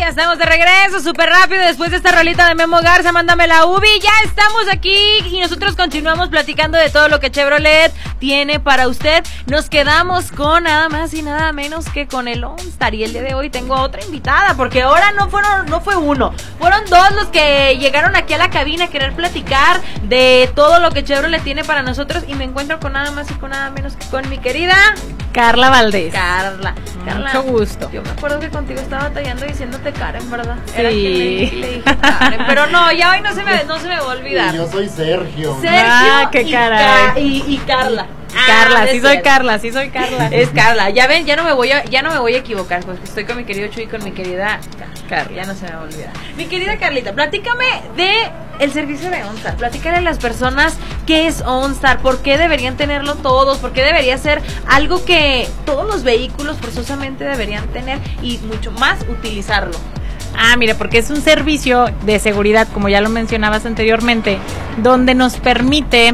Ya estamos de regreso, súper rápido, después de esta rolita de Memo Garza, mándame la Ubi. Ya estamos aquí y nosotros continuamos platicando de todo lo que Chevrolet tiene para usted. Nos quedamos con nada más y nada menos que con el OnStar. Y el día de hoy tengo a otra invitada, porque ahora no fue uno, fueron dos los que llegaron aquí a la cabina a querer platicar de todo lo que Chevrolet tiene para nosotros. Y me encuentro con nada más y con nada menos que con mi querida Carla Valdés. Carla, mucho gusto. Yo me acuerdo que contigo estaba batallando diciéndote Karen, ¿verdad? Sí. Era quien le dije Karen, pero no, ya hoy no se me va a olvidar. Y yo soy Sergio. Qué caray. Y Carla. Carla, sí soy Carla, sí soy Carla. Es Carla. Ya ven, ya no me voy a equivocar, porque estoy con mi querido Chuy y con mi querida Carla. Ya no se me va a olvidar. Mi querida Carlita, platícame de el servicio de OnStar. Platícale a las personas qué es OnStar, por qué deberían tenerlo todos, por qué debería ser algo que todos los vehículos forzosamente deberían tener y mucho más utilizarlo. Mira, porque es un servicio de seguridad, como ya lo mencionabas anteriormente, donde nos permite,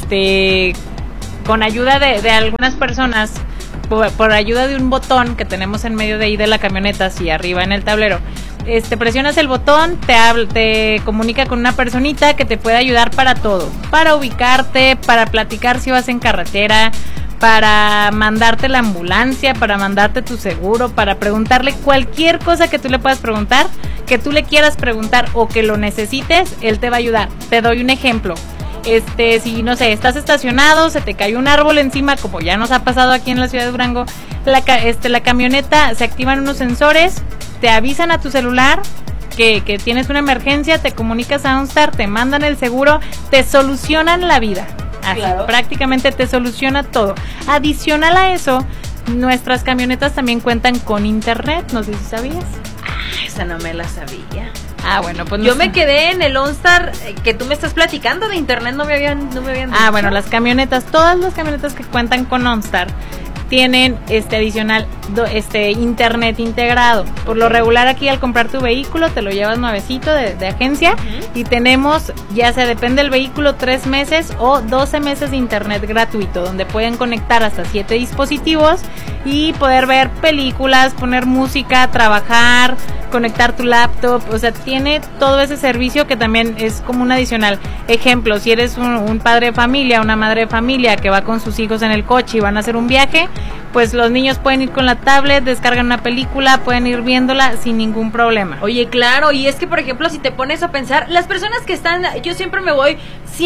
con ayuda de algunas personas, por ayuda de un botón que tenemos en medio de ahí de la camioneta, así arriba en el tablero, presionas el botón, te comunica con una personita que te puede ayudar para todo, para ubicarte, para platicar si vas en carretera, para mandarte la ambulancia, para mandarte tu seguro, para preguntarle cualquier cosa que tú le puedas preguntar, que tú le quieras preguntar o que lo necesites, él te va a ayudar. Te doy un ejemplo. Si no sé, estás estacionado, se te cayó un árbol encima, como ya nos ha pasado aquí en la ciudad de Durango, la camioneta, se activan unos sensores, te avisan a tu celular que tienes una emergencia, te comunicas a OnStar, te mandan el seguro, te solucionan la vida. Así, claro. Prácticamente te soluciona todo. Adicional a eso, nuestras camionetas también cuentan con internet, no sé si sabías. Esa no me la sabía. Bueno, pues yo me quedé en el OnStar que tú me estás platicando de internet, no me habían dicho. Bueno, las camionetas, todas las camionetas que cuentan con OnStar tienen adicional internet integrado. Por lo regular aquí al comprar tu vehículo te lo llevas nuevecito de agencia, y tenemos, ya sea depende del vehículo, 3 meses o 12 meses de internet gratuito, donde pueden conectar hasta 7 dispositivos y poder ver películas, poner música, trabajar, conectar tu laptop. O sea, tiene todo ese servicio que también es como un adicional. Ejemplo, si eres un padre de familia, una madre de familia que va con sus hijos en el coche y van a hacer un viaje, pues los niños pueden ir con la tablet, descargan una película, pueden ir viéndola sin ningún problema. Oye, claro, y es que por ejemplo, si te pones a pensar, las personas que están, yo siempre me voy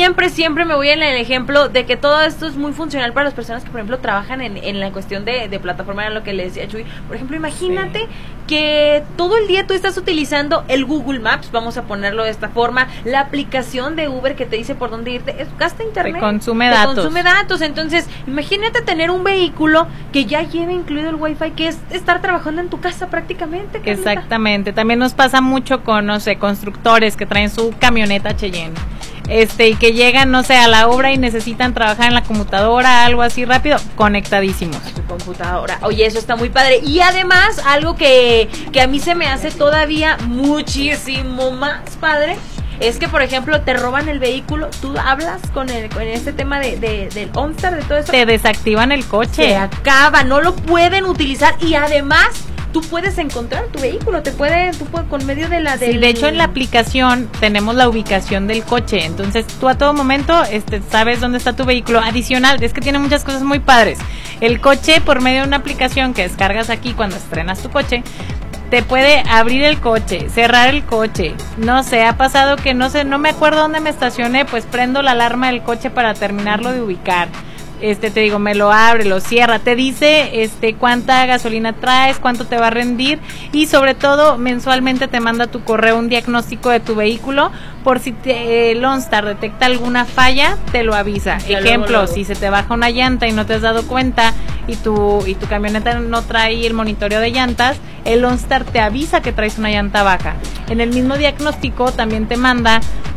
en el ejemplo de que todo esto es muy funcional para las personas que por ejemplo trabajan en la cuestión de plataforma, era lo que le decía Chuy. Por ejemplo, imagínate que todo el día tú estás utilizando el Google Maps, vamos a ponerlo de esta forma, la aplicación de Uber que te dice por dónde irte, gasta internet, te consume datos. Entonces imagínate tener un vehículo que ya lleve incluido el Wi-Fi, que es estar trabajando en tu casa prácticamente, Carlita. Exactamente. También nos pasa mucho con, no sé, constructores que traen su camioneta Cheyenne, y que llegan, no sé, a la obra y necesitan trabajar en la computadora, algo así rápido, conectadísimos. A tu computadora. Oye, eso está muy padre. Y además, algo que a mí se me hace todavía muchísimo más padre, es que, por ejemplo, te roban el vehículo, tú hablas con este tema del OnStar, de todo eso. Te desactivan el coche. Se acaba, no lo pueden utilizar, y además tú puedes encontrar tu vehículo, tú puedes con medio de la... Sí, de hecho en la aplicación tenemos la ubicación del coche, entonces tú a todo momento sabes dónde está tu vehículo. Adicional, es que tiene muchas cosas muy padres. El coche, por medio de una aplicación que descargas aquí cuando estrenas tu coche, te puede abrir el coche, cerrar el coche. No sé, ha pasado que no me acuerdo dónde me estacioné, pues prendo la alarma del coche para terminarlo de ubicar. Te digo, me lo abre, lo cierra, te dice cuánta gasolina traes, cuánto te va a rendir, y sobre todo mensualmente te manda a tu correo un diagnóstico de tu vehículo, por si el OnStar detecta alguna falla, te lo avisa. Ejemplo, si se te baja una llanta y no te has dado cuenta y tu camioneta no trae el monitoreo de llantas, el OnStar te avisa que traes una llanta baja. En el mismo diagnóstico también te manda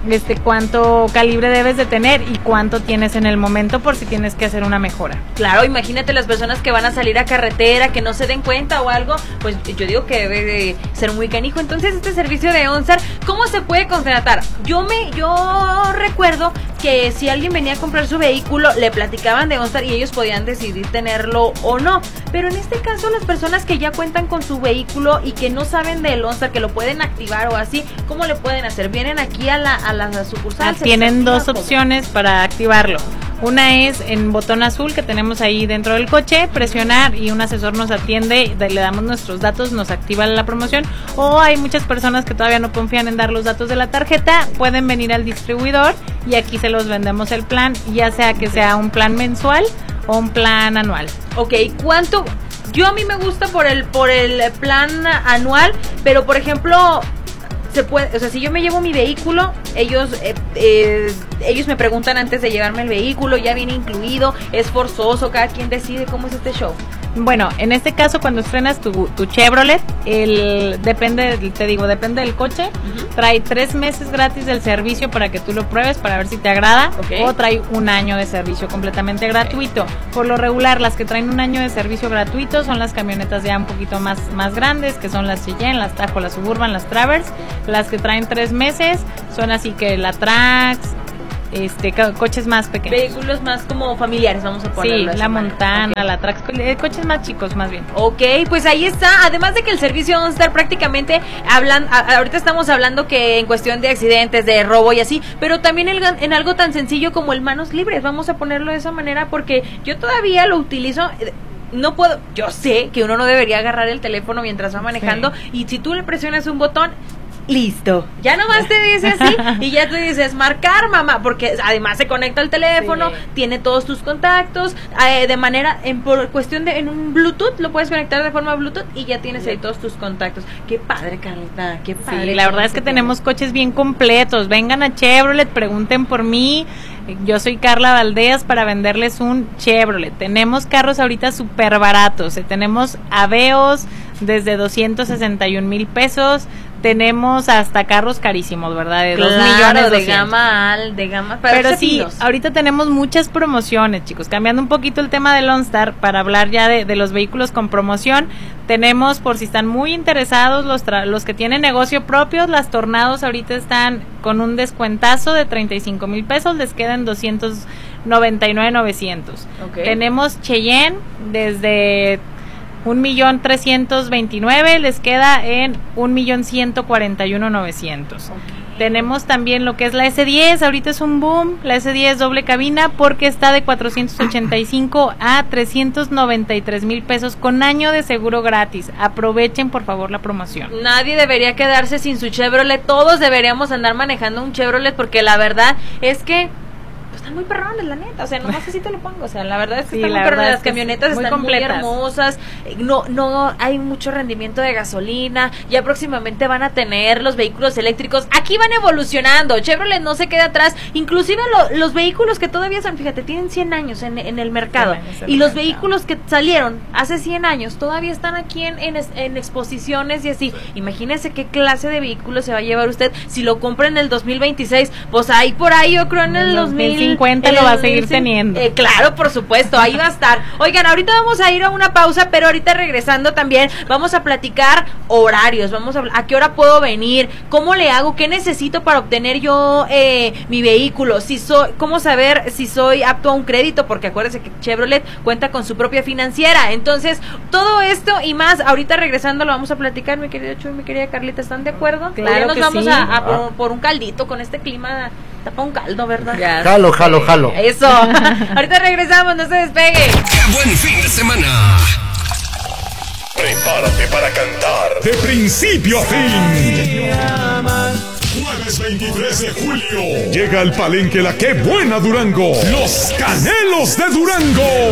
cuánto calibre debes de tener y cuánto tienes en el momento por si tienes que hacer una mejora. Claro, imagínate las personas que van a salir a carretera, que no se den cuenta o algo, pues yo digo que debe de ser muy canijo. Entonces, este servicio de OnStar, ¿cómo se puede contratar? Yo recuerdo que si alguien venía a comprar su vehículo, le platicaban de OnStar y ellos podían decidir tenerlo o no. Pero en este caso, las personas que ya cuentan con su vehículo y que no saben del OnStar, que lo pueden activar o así, ¿cómo le pueden hacer? Vienen aquí a la sucursal. Tienen dos opciones para activarlo. Una es en botón azul que tenemos ahí dentro del coche, presionar y un asesor nos atiende, le damos nuestros datos, nos activa la promoción. O hay muchas personas que todavía no confían en dar los datos de la tarjeta, pueden venir al distribuidor y aquí se los vendemos el plan, ya sea que sea un plan mensual o un plan anual. Ok, ¿cuánto? Yo a mí me gusta por el plan anual, pero por ejemplo, se puede, o sea, si yo me llevo mi vehículo, ellos me preguntan antes de llevarme el vehículo, ya viene incluido, es forzoso, cada quien decide cómo es este show. Bueno, en este caso cuando estrenas tu Chevrolet, depende del coche, trae 3 meses gratis del servicio para que tú lo pruebes para ver si te agrada, o trae 1 año de servicio completamente gratuito. Por lo regular, las que traen 1 año de servicio gratuito son las camionetas ya un poquito más grandes, que son las Cheyenne, las Tajo, las Suburban, las Traverse. Las que traen 3 meses son así que la Trax, coches más pequeños. Vehículos más como familiares, vamos a ponerlo. Sí, la Montana, la Trax, coches más chicos más bien. Ok, pues ahí está. Además de que el servicio OnStar prácticamente ahorita estamos hablando que en cuestión de accidentes, de robo y así, pero también en algo tan sencillo como el manos libres, vamos a ponerlo de esa manera, porque yo todavía lo utilizo. No puedo, yo sé que uno no debería agarrar el teléfono mientras va manejando, y si tú le presionas un botón, listo, ya nomás te dice así y ya tú dices marcar, mamá, porque además se conecta al teléfono, tiene todos tus contactos, de manera, por cuestión de en un Bluetooth, lo puedes conectar de forma Bluetooth y ya tienes ahí todos tus contactos. Qué padre, Carlita, qué padre. Sí, la verdad es que tenemos coches bien completos. Vengan a Chevrolet, pregunten por mí. Yo soy Carla Valdés para venderles un Chevrolet. Tenemos carros ahorita súper baratos. Tenemos Aveos desde 261,000 pesos. Tenemos hasta carros carísimos, ¿verdad? De 2 millones de gama de gama. Pero sí, ahorita tenemos muchas promociones, chicos. Cambiando un poquito el tema del OnStar para hablar ya de los vehículos con promoción. Tenemos, por si están muy interesados, los que tienen negocio propio, las Tornados ahorita están con un descuentazo de 35,000 pesos, les quedan 299,900. Tenemos Cheyenne desde 1,329,000, les queda en 1,141,900. Tenemos también lo que es la S10, ahorita es un boom, la S10 doble cabina, porque está de 485 a 393,000 pesos con año de seguro gratis. Aprovechen por favor la promoción. Nadie debería quedarse sin su Chevrolet, todos deberíamos andar manejando un Chevrolet, porque la verdad es que están muy perrones, la neta, o sea, nomás así te lo pongo, o sea, la verdad es que están muy perrones, las camionetas están completas, muy hermosas, no hay mucho rendimiento de gasolina, ya próximamente van a tener los vehículos eléctricos, aquí van evolucionando, Chevrolet no se queda atrás, inclusive los vehículos que todavía son, fíjate, tienen 100 años en el mercado, y los vehículos que salieron hace 100 años todavía están aquí en exposiciones y así. Imagínese qué clase de vehículo se va a llevar usted si lo compra en el 2026, pues ahí por ahí yo creo en el 2050 lo va a seguir teniendo. Claro, por supuesto, ahí va a estar. Oigan, ahorita vamos a ir a una pausa, pero ahorita regresando también vamos a platicar horarios, vamos a qué hora puedo venir, cómo le hago, qué necesito para obtener yo mi vehículo, cómo saber si soy apto a un crédito, porque acuérdense que Chevrolet cuenta con su propia financiera. Entonces, todo esto y más, ahorita regresando lo vamos a platicar, mi querida Chuy, mi querida Carlita, ¿están de acuerdo? Claro, nos vamos por un caldito con este clima. Tapa un caldo, ¿verdad? Jalo. Eso. Ahorita regresamos, no se despegue. ¡Qué buen fin de semana! Prepárate para cantar de principio a fin. Jueves 23 de julio llega al Palenque la Qué Buena Durango. Los Canelos de Durango.